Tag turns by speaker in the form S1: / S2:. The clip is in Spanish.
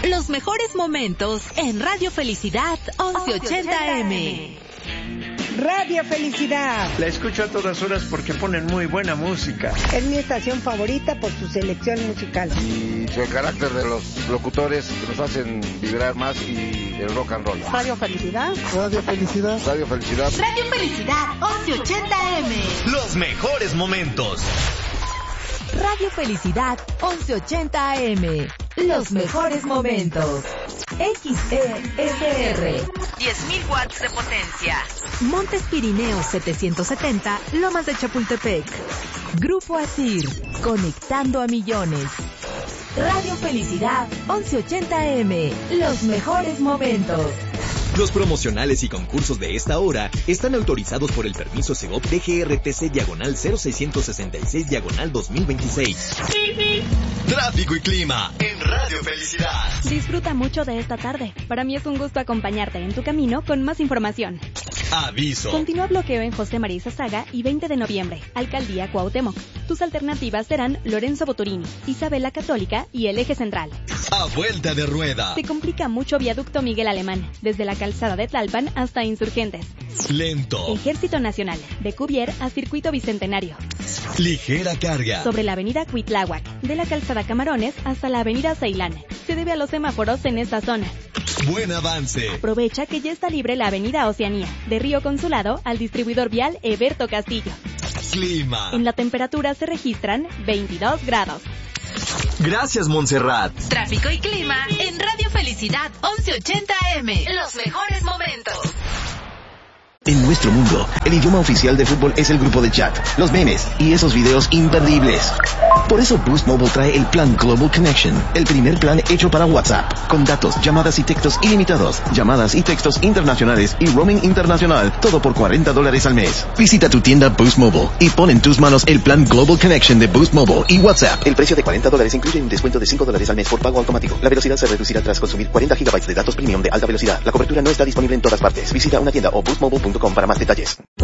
S1: Los mejores momentos en Radio Felicidad 1180M.
S2: Radio Felicidad.
S3: La escucho a todas horas porque ponen muy buena música.
S2: Es mi estación favorita por su selección musical.
S4: Y el carácter de los locutores que nos hacen vibrar más y el rock and roll.
S2: Radio Felicidad.
S4: Radio Felicidad. Radio Felicidad.
S1: Radio Felicidad 1180M.
S5: Los mejores momentos.
S1: Radio Felicidad 1180M. Los mejores momentos. XESR 10.000 watts de potencia. Montes Pirineos 770, Lomas de Chapultepec. Grupo Asir, conectando a millones. Radio Felicidad 1180M. Los mejores momentos.
S5: Los promocionales y concursos de esta hora están autorizados por el permiso Segov DGRTC/0666/2026. Tráfico y clima en Radio Felicidad.
S6: Disfruta mucho de esta tarde. Para mí es un gusto acompañarte en tu camino con más información.
S5: Aviso.
S6: Continúa bloqueo en José María Izazaga y 20 de noviembre, Alcaldía Cuauhtémoc. Tus alternativas serán Lorenzo Boturini, Isabel la Católica y el Eje Central.
S5: A vuelta de rueda.
S6: Se complica mucho viaducto Miguel Alemán, desde la calzada de Tlalpan hasta Insurgentes.
S5: Lento.
S6: Ejército Nacional, de Cuvier a Circuito Bicentenario.
S5: Ligera carga.
S6: Sobre la avenida Cuitláhuac, de la calzada Camarones hasta la avenida Ceilán. Se debe a los semáforos en esta zona.
S5: Buen avance.
S6: Aprovecha que ya está libre la avenida Oceanía, de Río Consulado al distribuidor vial Eberto Castillo.
S5: Clima.
S6: En la temperatura se registran 22 grados.
S5: Gracias, Montserrat.
S1: Tráfico y clima en Radio Felicidad 1180M. Los mejores momentos.
S7: En nuestro mundo, el idioma oficial de fútbol es el grupo de chat, los memes y esos videos imperdibles. Por eso Boost Mobile trae el plan Global Connection, el primer plan hecho para WhatsApp, con datos, llamadas y textos ilimitados, llamadas y textos internacionales y roaming internacional, todo por $40 al mes. Visita tu tienda Boost Mobile y pon en tus manos el plan Global Connection de Boost Mobile y WhatsApp. El precio de $40 incluye un descuento de $5 al mes por pago automático. La velocidad se reducirá tras consumir 40 GB de datos premium de alta velocidad. La cobertura no está disponible en todas partes. Visita una tienda o boostmobile.com para más detalles.